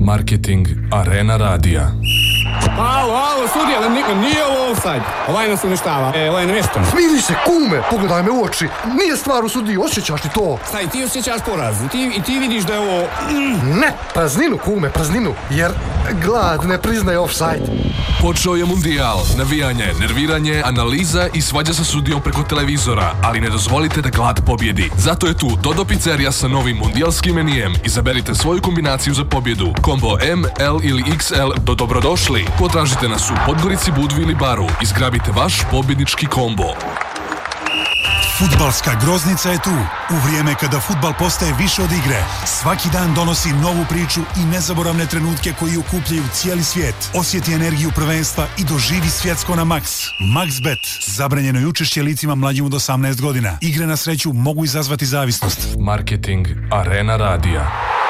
Marketing Arena Radija. Alo, sudija, nije ovo offside. Ovaj nas uništava, ovaj nevještan. Smiri se, kume, pogledaj me u oči. Nije stvar u sudiji, osjećaš li to? Šta, i ti osjećaš poraz? I ti vidiš da je ovo... Ne, prazninu, kume, prazninu. Jer glad ne priznaje offside. Počeo je mundijal, navijanje, nerviranje, analiza i svađa sa sudijom preko televizora, ali ne dozvolite da glad pobjedi. Zato je tu Dodo Pizzerija sa novim mundijalskim menijem. Izaberite svoju kombinaciju za pobjedu. Kombo M, L ili XL do dobrodošli. Potražite nas u Podgorici, Budvi ili Baru i zgrabite vaš pobjednički kombo. Fudbalska groznica je tu. U vrijeme kada fudbal postaje više od igre. Svaki dan donosi novu priču i nezaboravne trenutke koji okupljaju cijeli svijet. Osjeti energiju prvenstva i doživi svjetsko na Max. MaxBet. Zabranjeno je učešće licima mlađim od 18 godina. Igre na sreću mogu izazvati zavisnost. Marketing Arena Radija.